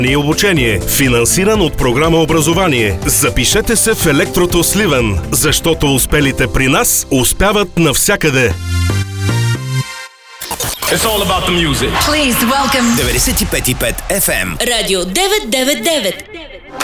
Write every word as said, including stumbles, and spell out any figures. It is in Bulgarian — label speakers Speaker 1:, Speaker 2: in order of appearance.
Speaker 1: и обучение, финансиран от програма Образование. Запишете се в Електрото Сливен, защото успелите при нас успяват навсякъде.
Speaker 2: It's all about the music.
Speaker 3: Please welcome
Speaker 4: деветдесет и пет и пет Еф Ем.
Speaker 3: Радио деветстотин деветдесет и девет.